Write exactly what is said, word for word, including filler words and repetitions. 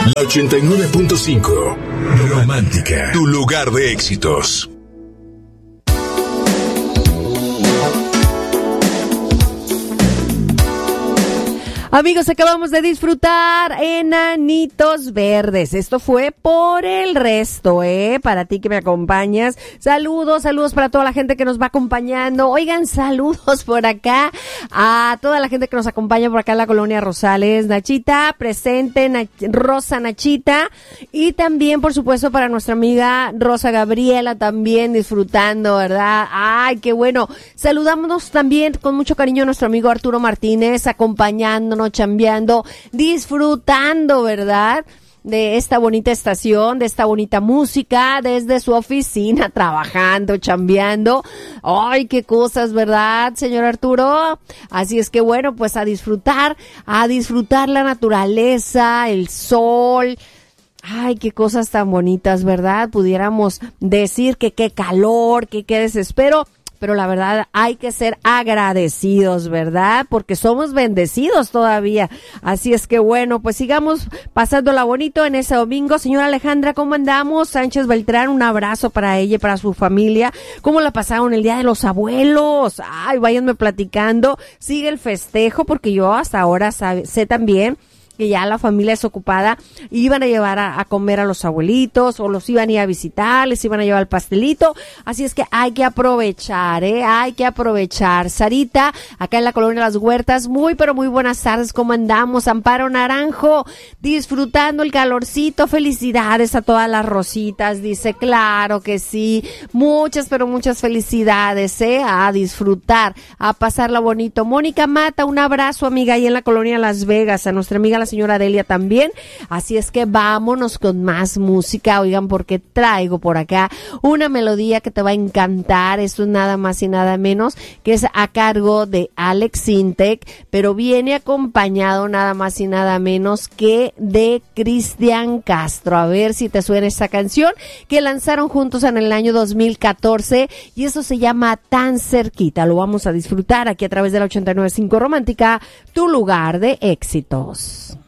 La ochenta y nueve punto cinco. Romántica. Tu lugar de éxitos. Amigos, acabamos de disfrutar Enanitos Verdes. Esto fue Por el Resto, ¿eh? Para ti que me acompañas. Saludos, saludos para toda la gente que nos va acompañando. Oigan, saludos por acá a toda la gente que nos acompaña por acá en la Colonia Rosales. Nachita, presente, Nach- Rosa Nachita. Y también, por supuesto, para nuestra amiga Rosa Gabriela, también disfrutando, ¿verdad? Ay, qué bueno. Saludámonos también con mucho cariño a nuestro amigo Arturo Martínez, acompañándonos, chambeando, disfrutando, ¿verdad?, de esta bonita estación, de esta bonita música, desde su oficina, trabajando, chambeando. Ay, qué cosas, ¿verdad, señor Arturo? Así es que bueno, pues a disfrutar, a disfrutar la naturaleza, el sol. Ay, qué cosas tan bonitas, ¿verdad? Pudiéramos decir que qué calor, que qué desespero. Pero la verdad hay que ser agradecidos, ¿verdad? Porque somos bendecidos todavía. Así es que bueno, pues sigamos pasándola bonito en ese domingo. Señora Alejandra, ¿cómo andamos? Sánchez Beltrán, un abrazo para ella y para su familia. ¿Cómo la pasaron el Día de los Abuelos? Ay, váyanme platicando. Sigue el festejo porque yo hasta ahora sabe, sé también que ya la familia desocupada iban a llevar a, a comer a los abuelitos o los iban a ir a visitar, les iban a llevar el pastelito, así es que hay que aprovechar, ¿eh? Hay que aprovechar. Sarita, acá en la Colonia Las Huertas, muy pero muy buenas tardes, ¿cómo andamos? Amparo Naranjo, disfrutando el calorcito, felicidades a todas las rositas, dice, claro que sí, muchas pero muchas felicidades, ¿eh? A disfrutar, a pasarla bonito. Mónica Mata, un abrazo, amiga, ahí en la Colonia Las Vegas, a nuestra amiga la señora Delia también, así es que vámonos con más música. Oigan, porque traigo por acá una melodía que te va a encantar. Esto es nada más y nada menos que es a cargo de Alex Sintek, pero viene acompañado nada más y nada menos que de Cristian Castro. A ver si te suena esta canción que lanzaron juntos en el año dos mil catorce y eso se llama Tan Cerquita. Lo vamos a disfrutar aquí a través de la ochenta y nueve punto cinco Romántica, tu lugar de éxitos.